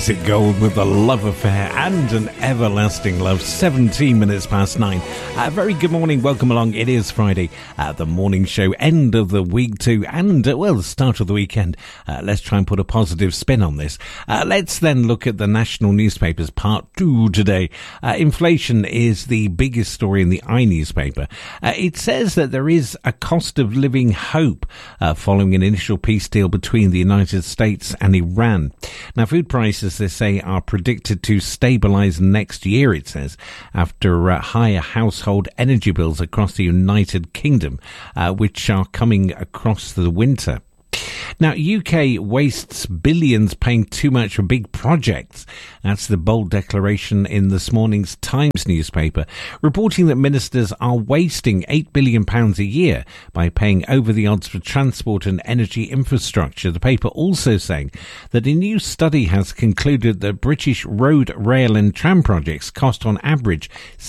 Classic Gold with The Love Affair and An Everlasting Love, 17 minutes past 9. Very good morning, welcome along. It is Friday, the morning show, end of the week too, and, the start of the weekend. Let's try and put a positive spin on this. Let's then look at the national newspapers, part 2 today. Inflation is the biggest story in the iNewspaper. It says that there is a cost of living hope following an initial peace deal between the United States and Iran. Now, food prices, they say, are predicted to stabilise next year, it says, after higher household energy bills across the United Kingdom, which are coming across the winter. Now, UK wastes billions paying too much for big projects. That's the bold declaration in this morning's Times newspaper, reporting that ministers are wasting £8 billion a year by paying over the odds for transport and energy infrastructure. The paper also saying that a new study has concluded that British road, rail and tram projects cost on average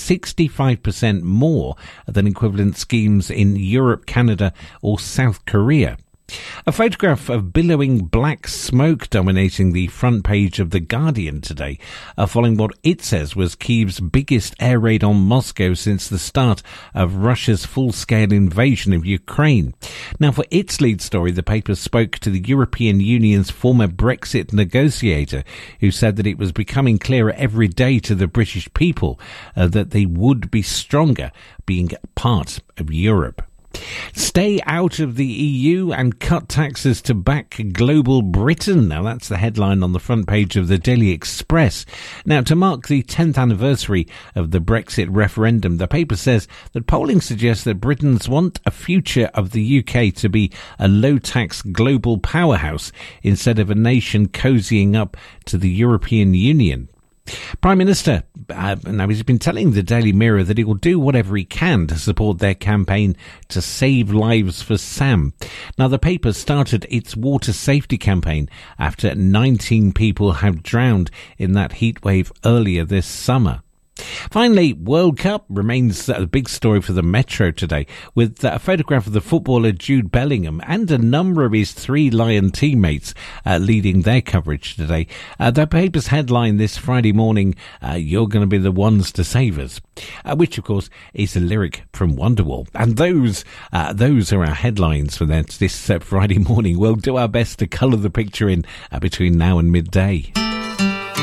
65% more than equivalent schemes in Europe, Canada or South Korea. A photograph of billowing black smoke dominating the front page of The Guardian today, following what it says was Kyiv's biggest air raid on Moscow since the start of Russia's full-scale invasion of Ukraine. Now, for its lead story, the paper spoke to the European Union's former Brexit negotiator, who said that it was becoming clearer every day to the British people that they would be stronger being part of Europe. Stay out of the EU and cut taxes to back global Britain. Now, that's the headline on the front page of the Daily Express. Now, to mark the 10th anniversary of the Brexit referendum, the paper says that polling suggests that Britons want a future of the UK to be a low-tax global powerhouse instead of a nation cozying up to the European Union. Prime Minister, now he's been telling the Daily Mirror that he will do whatever he can to support their campaign to save lives for Sam. Now, the paper started its water safety campaign after 19 people have drowned in that heatwave earlier this summer. Finally, World Cup remains a big story for the Metro today, with a photograph of the footballer Jude Bellingham and a number of his 3 Lion teammates leading their coverage today. The paper's headline this Friday morning, "You're going to be the ones to save us," which, of course, is a lyric from Wonderwall. And those are our headlines for this Friday morning. We'll do our best to colour the picture in between now and midday.